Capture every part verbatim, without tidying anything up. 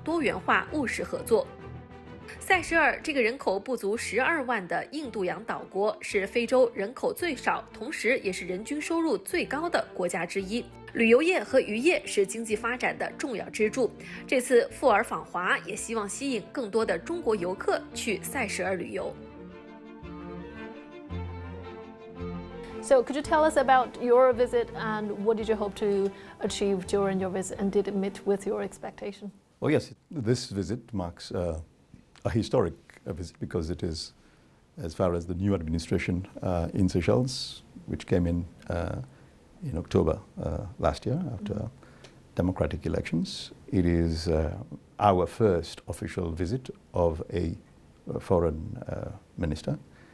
多元化务实合作。塞舌尔这个人口不足十二万的印度洋岛国，是非洲人口最少，同时也是人均收入最高的国家之一。旅游业和渔业是经济发展的重要支柱。这次富尔访华，也希望吸引更多的中国游客去塞舌尔旅游。 So could you tell us about your visit and what did you hope to achieve during your visit, and did it meet with your expectation? Oh yes, this visit marks uh, a historic visit because it is, as far as the new administration uh, in Seychelles, which came in uh, in October uh, last year after mm-hmm. democratic elections. It is uh, our first official visit of a, a foreign uh, minister,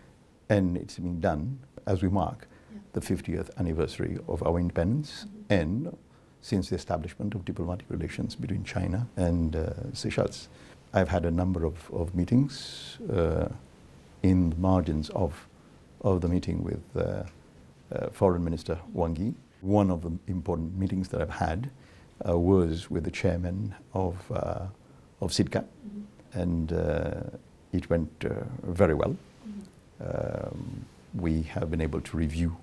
and it's being done as we mark yeah. the fiftieth anniversary of our independence mm-hmm. and since the establishment of diplomatic relations between China and uh, Seychelles. I've had a number of, of meetings uh, in the margins of, of the meeting with uh, uh, Foreign Minister Wang Yi. One of the important meetings that I've had uh, was with the chairman of, uh, of SIDCA, mm-hmm. and uh, it went uh, very well. Mm-hmm. um, we have been able to review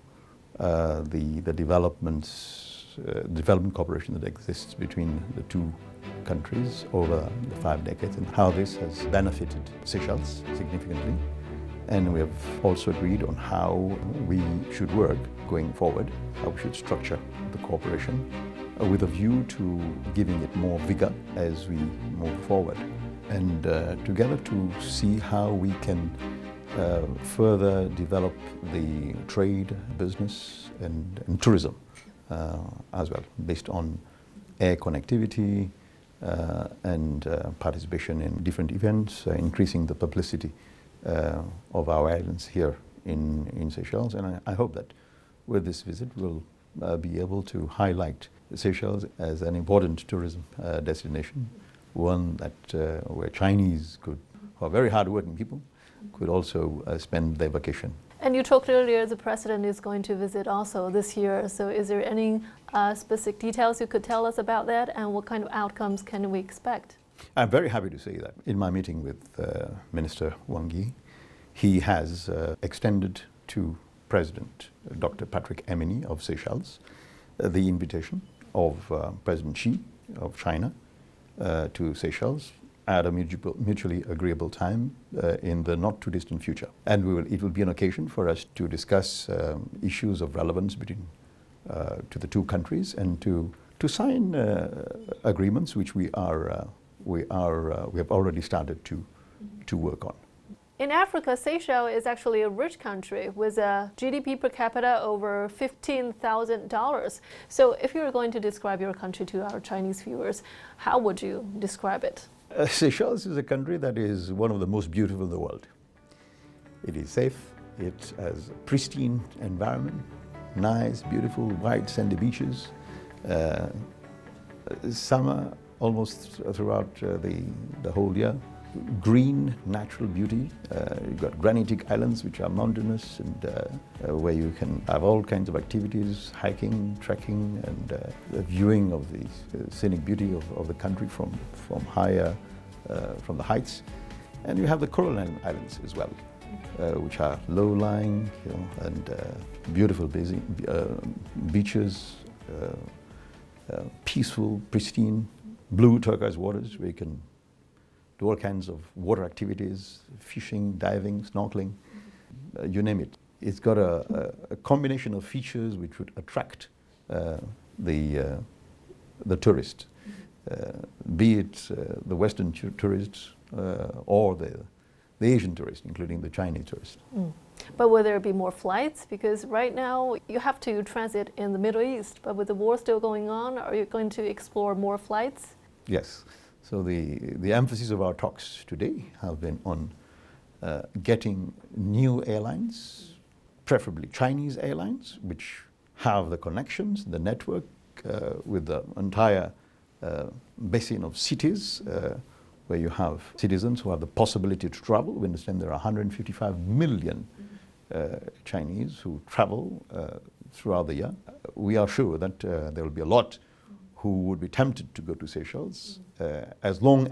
uh, the, the developments, uh, development cooperation that exists between the two countries over the five decades and how this has benefited Seychelles significantly. And we have also agreed on how we should work going forward, how we should structure the cooperation uh, with a view to giving it more vigor as we move forward, and uh, together to see how we can uh, further develop the trade, business and, and tourism uh, as well, based on air connectivity uh, and uh, participation in different events, uh, increasing the publicity Uh, of our islands here in, in Seychelles. And I, I hope that with this visit we'll uh, be able to highlight Seychelles as an important tourism uh, destination, one that uh, where Chinese could, who are very hard-working people, could also uh, spend their vacation. And you talked earlier the president is going to visit also this year, so is there any uh, specific details you could tell us about that, and what kind of outcomes can we expect? I'm very happy to say that in my meeting with uh, Minister Wang Yi, he has uh, extended to President Doctor Patrick Emeny of Seychelles uh, the invitation of uh, President Xi of China uh, to Seychelles at a mutual, mutually agreeable time uh, in the not too distant future. And we will, it will be an occasion for us to discuss um, issues of relevance between uh, to the two countries, and to, to sign uh, agreements which we are uh, we are uh, we have already started to to work on. In Africa, Seychelles is actually a rich country with a G D P per capita over fifteen thousand dollars. So if you were going to describe your country to our Chinese viewers, how would you describe it? Uh, Seychelles is a country that is one of the most beautiful in the world. It is safe, it has a pristine environment, nice, beautiful, white sandy beaches, uh, summer almost throughout uh, the, the whole year. Green, natural beauty. Uh, you've got granitic islands which are mountainous, and uh, uh, where you can have all kinds of activities, hiking, trekking, and uh, the viewing of the uh, scenic beauty of, of the country from, from higher, uh, from the heights. And you have the Coral Islands as well, uh, which are low-lying, you know, and uh, beautiful busy, uh, beaches, uh, uh, peaceful, pristine, blue turquoise waters where you can do all kinds of water activities, fishing, diving, snorkeling, uh, you name it. It's got a, a, a combination of features which would attract uh, the, uh, the tourist, uh, be it uh, the Western tourists uh, or the, the Asian tourists, including the Chinese tourists. Mm. But will there be more flights? Because right now you have to transit in the Middle East, but with the war still going on, are you going to explore more flights? Yes. So the, the emphasis of our talks today have been on uh, getting new airlines, preferably Chinese airlines, which have the connections, the network uh, with the entire uh, basin of cities uh, where you have citizens who have the possibility to travel. We understand there are one hundred fifty-five million uh, Chinese who travel uh, throughout the year. We are sure that uh, there will be a lot who would be tempted to go to Seychelles uh, as long